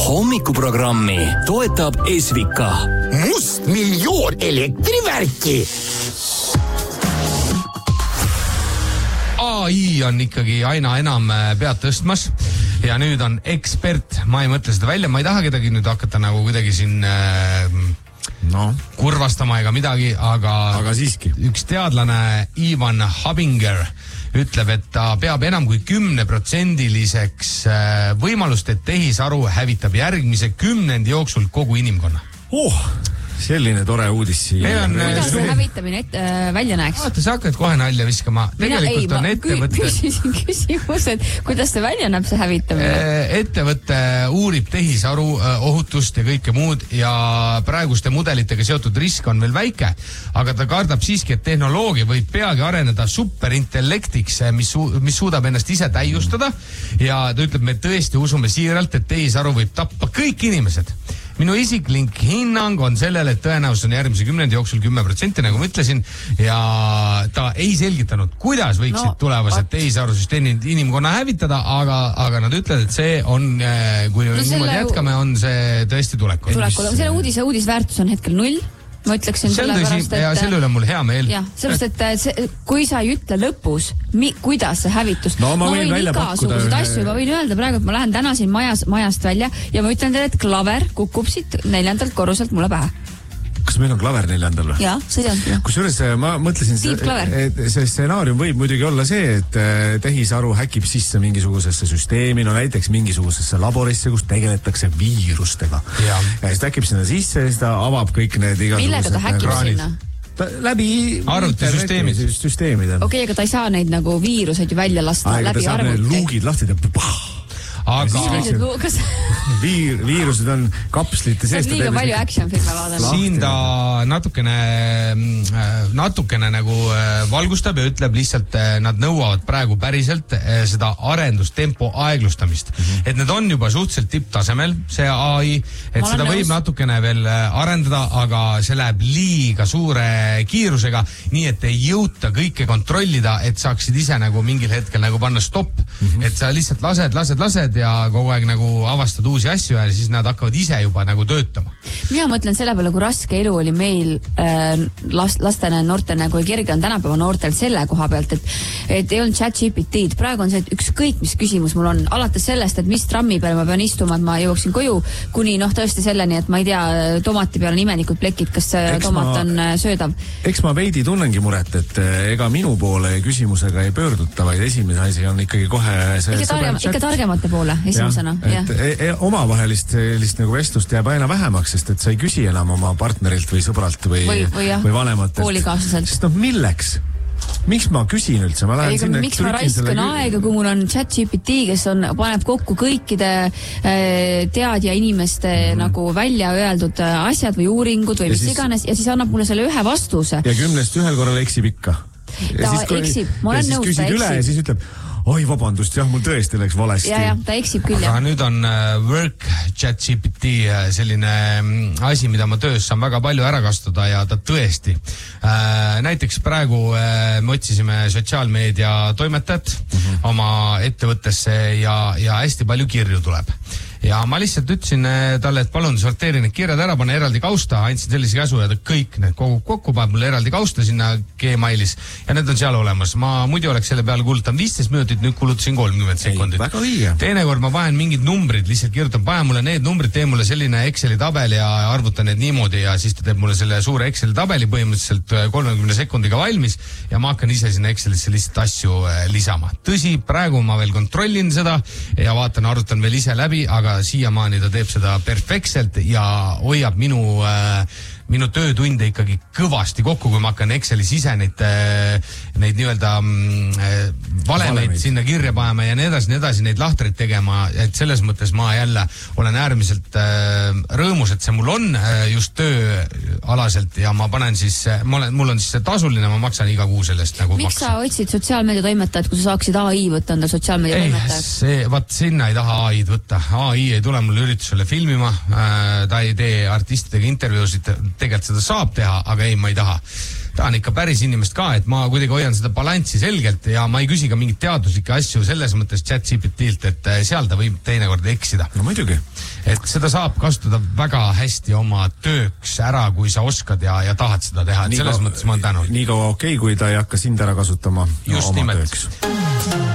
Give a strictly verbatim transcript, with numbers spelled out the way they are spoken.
Hommikuprogrammi toetab Esvika. Must miljoon elektrivärki. A I on ikkagi aina enam pead tõstmas ja nüüd on ekspert, ma ei mõtle seda välja, ma ei taha kedagi nüüd hakata nagu kuidagi siin äh, no. kurvastama ega midagi, aga, aga siiski. Üks teadlane Ivan Habinger ütleb, et ta peab enam kui kümneprotsendiliseks võimalust, et tehisaru hävitab järgmise kümnendi jooksul kogu inimkonna. Oh, selline tore uudis siia. Kuidas see hävitamine et, äh, välja näeks? Vaata, sa hakkad kohe nalja viskama. Tegelikult Mina, on ei, ettevõte... Küsisin küsimus, et kuidas see välja näeb, see hävitamine? Ettevõte uurib tehisaru ohutust ja kõike muud ja praeguste mudelitega seotud risk on veel väike, aga ta kardab siiski, et tehnoloogia võib peagi areneda superintellektiks, mis, su- mis suudab ennast ise täiustada ja ta ütleb, me tõesti usume siiralt, et tehisaru võib tappa kõik inimesed. Minu isiklik hinnang on sellele, et tõenäosus on järgmise kümnendi jooksul kümme protsenti, nagu ma ütlesin, ja ta ei selgitanud, kuidas võiksid no, tulevased tehisarusüsteemid inimkonna hävitada, aga, aga nad ütlevad, et see on, kui no niimoodi jätkame, on see tõesti tulekul. Tulekul, selle uudise uudisväärtus on hetkel null. Ma ütleksin selle pärast, et... Ja selle üle mul hea meel. Jah, sellepärast, et see, kui sa ei ütle lõpus, mi, kuidas see hävitus... No ma, ma võin välja pakkuda... asju, ma võin öelda praegu, et ma lähen täna siin majas, majast välja ja ma ütlen teile, et klaver kukub siit neljandalt korruselt mulle pähe. Kas meil on klaver neljandal või? Jaa, sõidan. Kusjuures ma mõtlesin, et see stsenaarium võib muidugi olla see, et tehisaru häkib sisse mingisugusesse süsteemi, no näiteks mingisugusesse laborisse, kus tegeletakse viirustega. Ja, ja siis ta häkib sinna sisse ja siis ta avab kõik need igasugused... Millega ta häkib sinna? Ta, läbi arvutisüsteemid. Süsteemid. Okei, okay, aga ta ei saa neid nagu viiruseid ju välja lasta Aega, läbi arvuti. Need luugid lahti ja pah! Aga Viir, viirused on kapslite sees. See on liiga palju action-filme vaadanud. Siin ta natukene, natukene nagu valgustab ja ütleb lihtsalt, nad nõuavad praegu päriselt seda arendustempo aeglustamist. Mm-hmm. Et need on juba suhteliselt tipptasemel, see A I, et seda võib nõus. Natukene veel arendada, aga see läheb liiga suure kiirusega, nii et ei jõuta kõike kontrollida, et saaksid ise nagu mingil hetkel nagu panna stopp. Mm-hmm. Et sa lihtsalt lased, lased, lased ja kogu aeg nagu avastad uusi asju ja siis nad hakkavad ise juba nagu töötama. Mina mõtlen selle peale, kui raske elu oli meil äh, last, lastena ja noortena, kui kerge on tänapäeva noortel selle koha pealt, et, et ei olnud chat G P T-d. Praegu on see, et ükskõik mis küsimus mul on, alates sellest, et mis trammi peale ma pean istuma, et ma jõuaksin koju, kuni noh tõesti selleni, et ma ei tea, tomati peal on imenikud plekid, kas eks tomat ma, on söödav. Eks ma veidi tunnengi muret, et ega minu poole küsimusega ei pöörduta, vaid esimene asi on ikkagi kohe see ikka, targem, ikka targemate poole esimesena. Ja, et e, e, omavahelist sellist nagu vestlust jääb aina vähemaks, sest et sa ei küsi enam oma partnerilt või sõbralt või, või, või, jah, või vanematelt. Koolikaaslaselt. Sest noh, milleks? Miks ma küsin üldse? Ma lähen Eiga, sinna, miks ma raiskan aega, kui mul on chat G P T, kes on, paneb kokku kõikide äh, teadja inimeste mm. nagu välja öeldud asjad või uuringud või ja mis siis, iganes ja siis annab mulle selle ühe vastuse. Ja kümnest ühel korral eksib ikka. Ta ja siis, kui, eksib, ma olen nõus, ta eksib. Üle ja siis ütleb, oi vabandust, jah, mul tõesti läks valesti. Ja, ja, ta eksib küll, jah. Aga nüüd on uh, work chat G P T uh, selline um, asi, mida ma töös saan väga palju ära kasutada ja ta tõesti. Uh, näiteks praegu uh, me otsisime sotsiaalmeedia toimetajat mm-hmm. oma ettevõttesse ja, ja hästi palju kirju tuleb. Ja ma lihtsalt ütlesin talle, et palun sorteeri need kirjad ära, pane eraldi kausta, andsin sellise käsu ja ta kõik need kogu kokku paneb mulle eraldi kausta sinna Gmailis ja need on seal olemas. Ma muidu oleks selle peale kulutanud viisteist minutit, nüüd kulutasin kolmkümmend sekundit. Väga õige. Teinekord ma panen mingid numbrid, lihtsalt kirjutan, pane mulle need numbrid, tee mulle selline Exceli tabel ja arvuta need niimoodi ja siis ta teeb mulle selle suure Exceli tabeli põhimõtteliselt kolmekümne sekundiga valmis ja ma hakkan ise sinna Excelisse lihtsalt asju lisama. Tõsi, praegu ma veel kontrollin seda ja vaatan, arvutan veel ise läbi, aga siiamaani ta teeb seda perfektselt ja hoiab minu äh, minu töötunde ikkagi kõvasti kokku, kui ma hakkan Excelis ise neid, neid nii-öelda valemeid, valemeid sinna kirja panema ja nii edasi, nii edasi, neid lahtreid tegema, et selles mõttes ma jälle olen äärmiselt äh, rõõmus, et see mul on äh, just tööalaselt ja ma panen siis, ma olen, mul on siis see tasuline, ma maksan iga kuu sellest nagu miks maksan. Sa otsid sotsiaalmeedia toimetajat, kui sa saaksid A I võtta enda sotsiaalmeedia toimetajat? See, vaat sinna ei taha A I-d võtta. A I ei tule mulle üritusele filmima, äh, ta ei tee artistidega intervjuusid, tegelikult seda saab teha, aga ei, ma ei taha. tahan ikka päris inimest ka, et ma kuidagi hoian seda balanssi selgelt ja ma ei küsi ka mingit teaduslikke asju selles mõttes ChatGPT-lt, et seal ta võib teinekord eksida. No muidugi. Et seda saab kasutada väga hästi oma tööks ära, kui sa oskad ja, ja tahad seda teha. Et selles mõttes ma olen tänud. Nii kaua okei, kui ta ei hakka sind ära kasutama just no, nimelt.